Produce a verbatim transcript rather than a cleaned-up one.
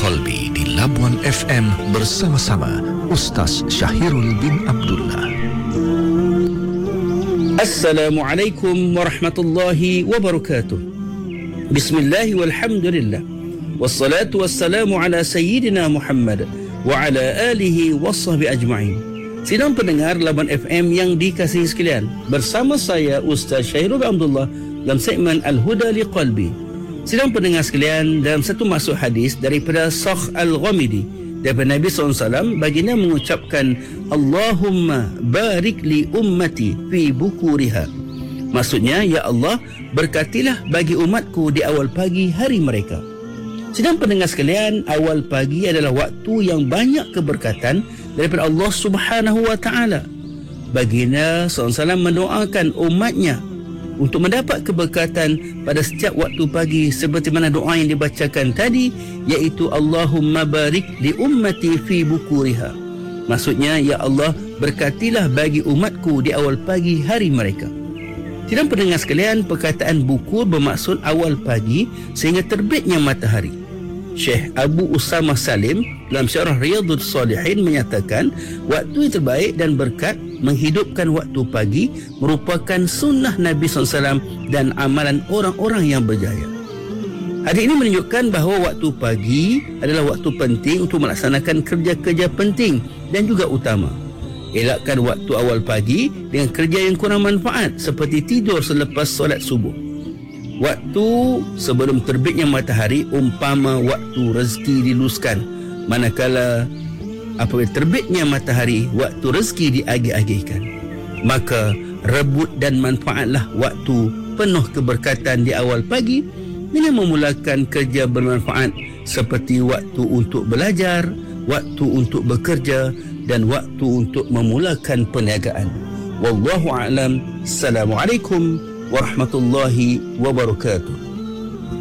Qalbi di Labuan F M bersama-sama Ustaz Syahirul bin Abdullah. Assalamualaikum warahmatullahi wabarakatuh. Bismillahi walhamdulillah. Wassalatu wassalamu ala sayyidina Muhammad wa ala alihi wasahbi ajma'in. Sidang pendengar Labuan F M yang dikasihi sekalian, bersama saya Ustaz Syahirul bin Abdullah dalam segmen Al-Huda li Qalbi. Sidang pendengar sekalian, dalam satu masuk hadis daripada Sakh Al-Ghamidi daripada Nabi sallallahu alaihi wasallam, baginda mengucapkan Allahumma barik li ummati fi bukuriha. Maksudnya, ya Allah, berkatilah bagi umatku di awal pagi hari mereka. Sidang pendengar sekalian, awal pagi adalah waktu yang banyak keberkatan daripada Allah Subhanahu wa taala. Baginda sallallahu alaihi wasallam mendoakan umatnya untuk mendapat keberkatan pada setiap waktu pagi, seperti mana doa yang dibacakan tadi, iaitu Allahumma barik li ummati fi bukuriha. Maksudnya, ya Allah, berkatilah bagi umatku di awal pagi hari mereka. Sidang pendengar sekalian, perkataan bukur bermaksud awal pagi sehingga terbitnya matahari. Syekh Abu Usamah Salim dalam syarah Riyadhus Salihin menyatakan, waktu yang terbaik dan berkat menghidupkan waktu pagi merupakan sunnah Nabi sallallahu alaihi wasallam dan amalan orang-orang yang berjaya. Hadis ini menunjukkan bahawa waktu pagi adalah waktu penting untuk melaksanakan kerja-kerja penting dan juga utama. Elakkan waktu awal pagi dengan kerja yang kurang manfaat seperti tidur selepas solat subuh. Waktu sebelum terbitnya matahari umpama waktu rezeki diluluskan, manakala apabila terbitnya matahari waktu rezeki diagih-agihkan. Maka rebut dan manfaatlah waktu penuh keberkatan di awal pagi dengan memulakan kerja bermanfaat seperti waktu untuk belajar, waktu untuk bekerja dan waktu untuk memulakan perniagaan. Wallahu a'lam. Assalamualaikum warahmatullahi wabarakatuh.